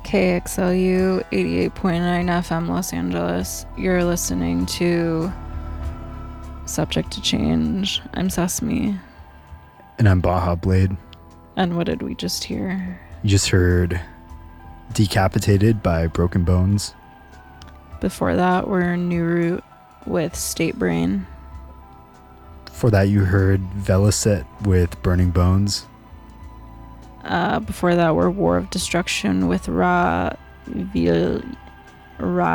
KXLU 88.9 FM Los Angeles. You're listening to Subject to Change. I'm Sesame. And I'm Baja Blade. And what did we just hear? You just heard Decapitated by Broken Bones. Before that, we're New Root with State Brain. Before that, you heard Velocet with Burning Bones. Before that, we're War of Destruction with Ra